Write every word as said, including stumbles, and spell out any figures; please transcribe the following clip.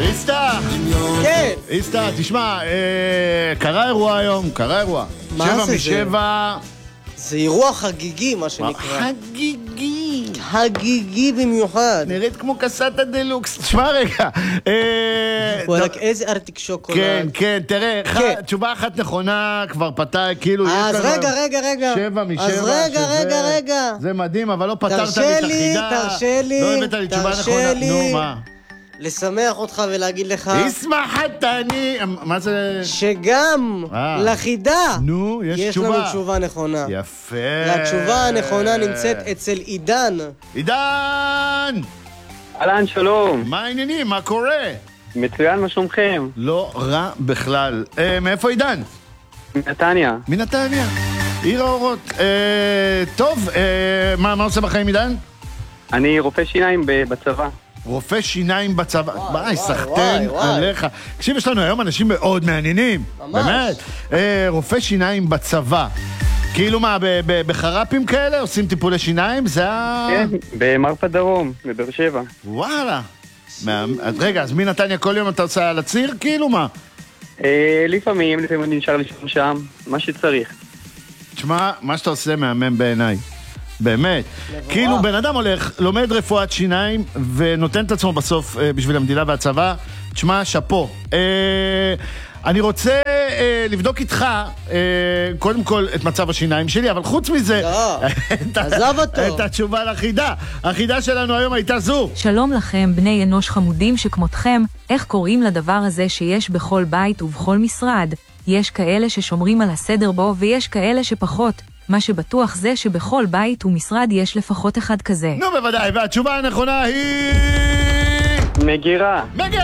איסתא! כן. איסתא, תשמע, קרה אירוע היום, קרה אירוע. מה שבע זה משבע... זה אירוע חגיגי, מה שנקרא. חגיגי. חגיגי במיוחד. נראית כמו קסטה דלוקס. תשמע רגע. וואלק, איזה ארטיק שוקולד. כן, כן, תראה, תשובה אחת נכונה כבר פתר, כאילו... אז רגע, רגע, רגע. שבע משבע. אז רגע, רגע, רגע. זה מדהים, אבל לא פתרת לי את תרשה לי, החידה. תרשה לי, לא הבאת לי תשובה נכונה. תרשה לי. נו, מה? לשמח אותך ולהגיד לך... ישמחת אני... מה זה... שגם לחידה נו, יש תשובה. יש לנו תשובה נכונה. יפה. והתשובה הנכונה נמצאת אצל עידן. עידן! אהלן, שלום. מה העניינים? מה קורה? מצוין, מה שלומכם? לא רע בכלל. אה, מאיפה עידן? מנתניה. מנתניה. עיר האורות. אה, טוב, אה, מה, מה עושה בחיים עידן? אני רופא שיניים בצבא. רופא שיניים בצבא. ביי, סחטן עליך. תקשיב, יש לנו היום אנשים מאוד מעניינים. ממש. באמת. אה, רופא שיניים בצבא. כאילו מה, בחרפים כאלה עושים טיפולי שיניים? זה ה... כן, במרפא דרום, בבאר שבע. וואלה. רגע, אז מנתניה כל יום אתה עושה על הציר? כאילו מה? לפעמים, לפעמים אני נשאר לישון שם, מה שצריך. תשמע, מה שאתה עושה מהמם בעיניי. באמת. כאילו בן אדם הולך, לומד רפואת שיניים ונותן את עצמו בסוף בשביל המדינה והצבא. תשמע, שפו. אני רוצה לבדוק איתך קודם כל את מצב השיניים שלי, אבל חוץ מזה עזב אותו. את התשובה לחידה. החידה שלנו היום הייתה זו. שלום לכם, בני אנוש חמודים שכמותכם. איך קוראים לדבר הזה שיש בכל בית ובכל משרד? יש כאלה ששומרים על הסדר בו ויש כאלה שפחות. מה שבטוח זה שבכל בית ומשרד יש לפחות אחד כזה. נו בוודאי, והתשובה הנכונה היא... מגירה. מגירה!